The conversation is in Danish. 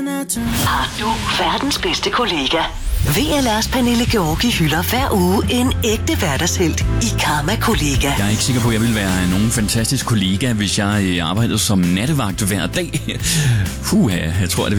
Har du verdens bedste kollega? VLR's Pernille Georgi hylder hver uge en ægte hverdagshelt i Karma Kollega. Jeg er ikke sikker på, at jeg ville være nogen fantastisk kollega, hvis jeg arbejdede som nattevagt hver dag. Jeg tror, det